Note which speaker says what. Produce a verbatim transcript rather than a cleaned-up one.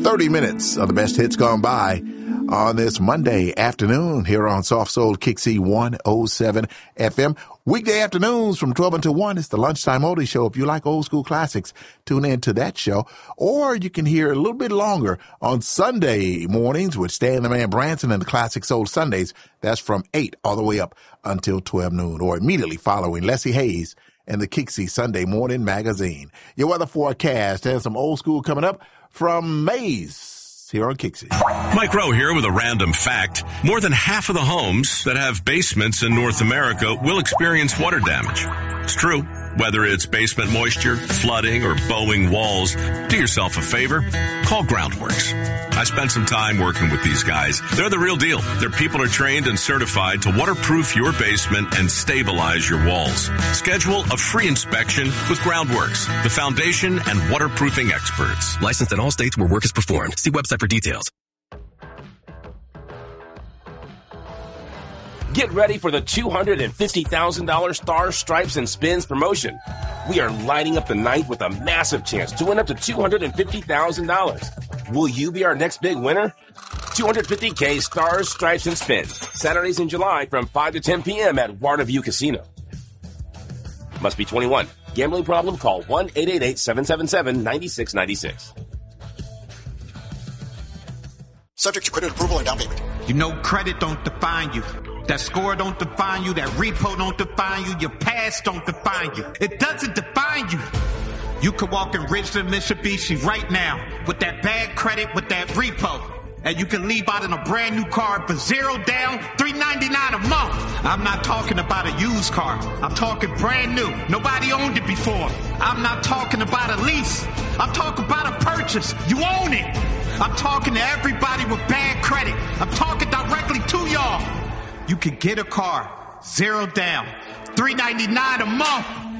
Speaker 1: thirty minutes of the best hits gone by on this Monday afternoon here on Soft Soul Kick C one oh seven F M. Weekday afternoons from twelve until one. It's the Lunchtime Oldie Show. If you like old school classics, tune in to that show. Or you can hear a little bit longer on Sunday mornings with Stan the Man Branson and the Classic Soul Sundays. That's from eight all the way up until twelve noon, or immediately following Leslie Hayes and the Kixie Sunday Morning Magazine. Your weather forecast has some old school coming up from Maze here on Kixie.
Speaker 2: Mike Rowe here with a random fact. More than half of the homes that have basements in North America will experience water damage. It's true. Whether it's basement moisture, flooding, or bowing walls, do yourself a favor. Call Groundworks. I spent some time working with these guys. They're the real deal. Their people are trained and certified to waterproof your basement and stabilize your walls. Schedule a free inspection with Groundworks, the foundation and waterproofing experts.
Speaker 3: Licensed in all states where work is performed. See website for details.
Speaker 4: Get ready for the two hundred fifty thousand dollars Stars, Stripes, and Spins promotion. We are lighting up the night with a massive chance to win up to two hundred fifty thousand dollars. Will you be our next big winner? two hundred fifty K Stars, Stripes, and Spins. Saturdays in July from five to ten p.m. at Waterview Casino. Must be twenty-one. Gambling problem? Call one eight eight eight, seven seven seven, nine six nine six.
Speaker 5: Subject to credit approval and down payment.
Speaker 6: You know credit don't define you. That score don't define you. That repo don't define you. Your past don't define you. It doesn't define you. You could walk in Ridgeland, Mitsubishi right now with that bad credit, with that repo. And you can leave out in a brand new car for zero down, three ninety-nine a month. I'm not talking about a used car. I'm talking brand new. Nobody owned it before. I'm not talking about a lease. I'm talking about a purchase. You own it. I'm talking to everybody with bad credit. I'm talking directly to y'all. You can get a car, zero down, three ninety-nine a month.